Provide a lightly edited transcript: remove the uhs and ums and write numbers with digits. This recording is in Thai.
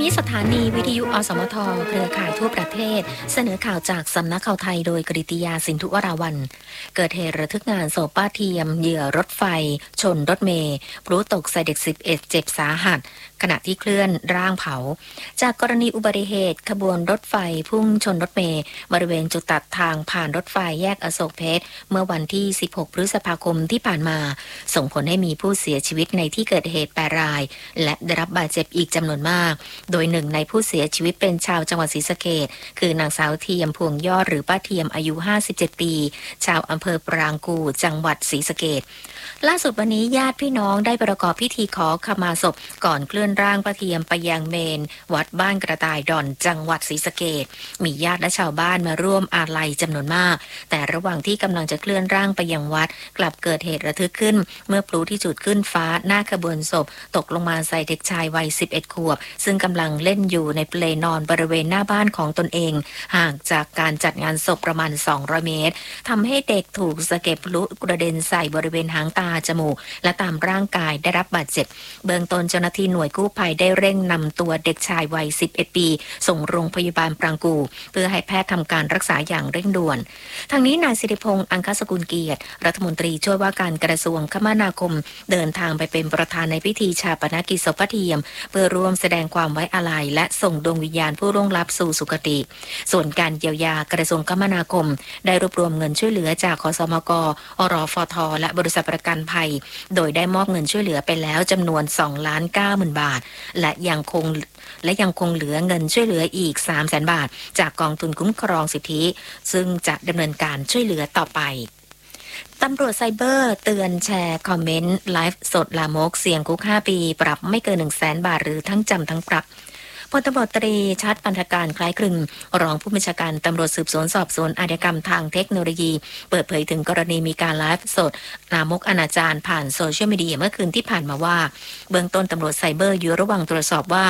นี้สถานีวิทยุอสมทเครือข่ายทั่วประเทศเสนอข่าวจากสำนักข่าวไทยโดยกฤติยาสินธุวราวัลย์เกิดเหตุระทึกงานศพป้าเทียมเหยื่อรถไฟชนรถเมล์พลุตกใส่เด็ก11เจ็บสาหัสขณะที่เคลื่อนร่างเผาจากกรณีอุบัติเหตุขบวนรถไฟพุ่งชนรถเมล์บริเวณจุดตัดทางผ่านรถไฟแยกอโศกเพชรเมื่อวันที่16พฤษภาคมที่ผ่านมาส่งผลให้มีผู้เสียชีวิตในที่เกิดเหตุ8รายและได้รับบาดเจ็บอีกจำนวนมากโดยหนึ่งในผู้เสียชีวิตเป็นชาวจังหวัดศรีสะเกษคือนางสาวเทียมพวงยอดหรือป้าเทียมอายุ57ปีชาวอำเภอปรางกู่จังหวัดศรีสะเกษล่าสุดวันนี้ญาติพี่น้องได้ประกอบพิธีขอขมาศพก่อนเคลื่อนร่างป้าเทียมไปยังเมนวัดบ้านกระต่ายดอนจังหวัดศรีสะเกษมีญาติและชาวบ้านมาร่วมอาลัยจำนวนมากแต่ระหว่างที่กำลังจะเคลื่อนร่างไปยังวัดกลับเกิดเหตุระทึกขึ้นเมื่อพลุที่จุดขึ้นฟ้าหน้าขบวนศพตกลงมาใส่เด็กชายวัย11ขวบซึ่งกำลังเล่นอยู่ในเปลนอนบริเวณหน้าบ้านของตนเองห่างจากการจัดงานศพประมาณ200เมตรทำให้เด็กถูกสะเก็ดพลุกระเด็นใส่บริเวณหางตาจมูกและตามร่างกายได้รับบาดเจ็บเบื้องต้นเจ้าหน้าที่หน่วยกู้ภัยได้เร่งนำตัวเด็กชายวัย11ปีส่งโรงพยาบาลปรางกู่เพื่อให้แพทย์ทำการรักษาอย่างเร่งด่วนทางนี้นายสิริพงษ์อังคสกุลเกียรติรัฐมนตรีช่วยว่าการกระทรวงคมนาคมเดินทางไปเป็นประธานในพิธีชาปนกิจศพป้าเทียมเพื่อร่วมแสดงความไว้อาลัยและส่งดวงวิญญาณผู้ล่วงลับสู่สุคติส่วนการเยียวยากระทรวงคมนาคมได้รวบรวมเงินช่วยเหลือจากคสมกอรฟทและบริษัทประกันภัยโดยได้มอบเงินช่วยเหลือไปแล้วจำนวน2,900,000 บาทและยังคงเหลือเงินช่วยเหลืออีก300,000 บาทจากกองทุนคุ้มครองสิทธิซึ่งจะดำเนินการช่วยเหลือต่อไปตำรวจไซเบอร์เตือนแชร์คอมเมนต์ไลฟ์สดลามกเสี่ยงคุก5 ปีปรับไม่เกิน100,000 บาทหรือทั้งจำทั้งปรับพลตำรวจตรีชัดปันธการคล้ายคลึงรองผู้บัญชาการตำรวจสืบสวนสอบสวนอาชญากรรมทางเทคโนโลยีเปิดเผยถึงกรณีมีการไลฟ์สดลามกอนาจารผ่านโซเชียลมีเดียเมื่อคืนที่ผ่านมาว่าเบื้องต้นตำรวจไซเบอร์อยู่ระหว่างตรวจสอบว่า